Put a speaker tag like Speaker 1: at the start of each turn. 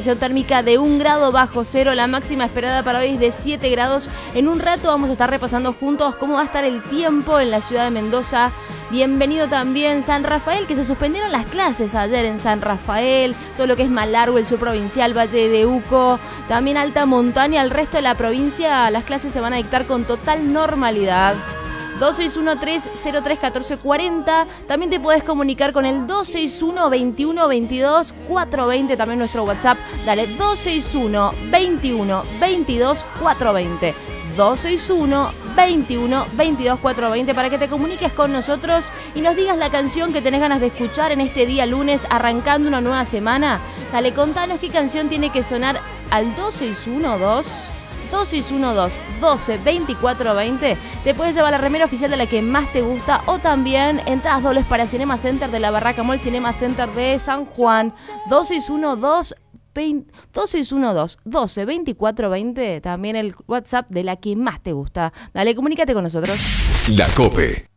Speaker 1: sensación térmica de 1 grado bajo cero. La máxima esperada para hoy es de 7 grados. En un rato vamos a estar repasando juntos cómo va a estar el tiempo en la ciudad de Mendoza. Bienvenido también San Rafael, que se suspendieron las clases ayer en San Rafael, todo lo que es Malargüe, el sur provincial, Valle de Uco, también alta montaña, el resto de la provincia, las clases se van a dictar con total normalidad. 2613-031440, también te podés comunicar con el 261-21-22-420, también nuestro WhatsApp, dale 261-21-22-420. 261-21-22-420 para que te comuniques con nosotros y nos digas la canción que tenés ganas de escuchar en este día lunes arrancando una nueva semana. Dale, contanos qué canción tiene que sonar al 2612-122420. Te puedes llevar la remera oficial de la que más te gusta o también entradas dobles para Cinema Center de la Barraca Mall Cinema Center de San Juan. 2612-122420, también el WhatsApp de la que más te gusta. Dale, comunícate con nosotros.
Speaker 2: La COPE.